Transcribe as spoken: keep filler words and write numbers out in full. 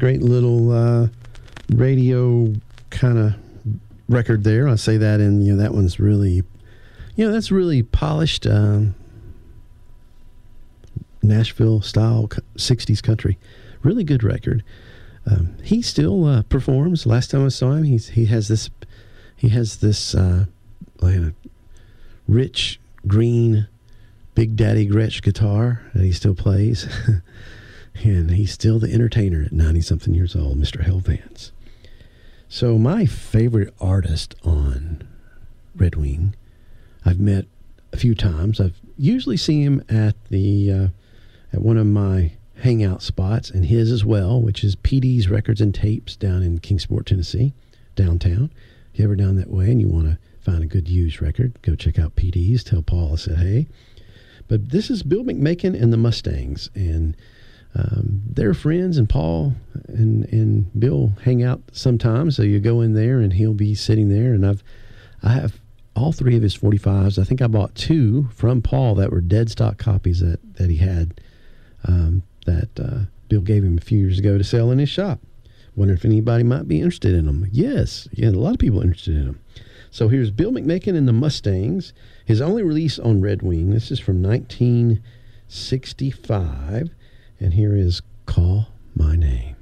great little uh, radio kind of record there. I say that, and you know that one's really, you know, that's really polished um, Nashville style sixties country. Really good record. Um, he still uh, performs. Last time I saw him, he's he has this he has this uh, like a rich green Big Daddy Gretsch guitar that he still plays, and he's still the entertainer at ninety something years old, Mister Hell Vance. So my favorite artist on Red Wing, I've met a few times. I've usually seen him at the uh, at one of my hangout spots, and his as well, which is P D's Records and Tapes down in Kingsport, Tennessee, downtown. If you're ever down that way and you want to find a good used record, go check out P D's. Tell Paul I said hey. But this is Bill McMakin and the Mustangs, and um, they're friends, and Paul and and Bill hang out sometimes. So you go in there, and he'll be sitting there, and I've I have all three of his forty-fives. I think I bought two from Paul that were dead stock copies that that he had. Um, that uh, Bill gave him a few years ago to sell in his shop. Wonder if anybody might be interested in them. Yes, yeah, a lot of people are interested in them. So here's Bill McMakin and the Mustangs. His only release on Red Wing. This is from nineteen sixty-five. And here is Call My Name.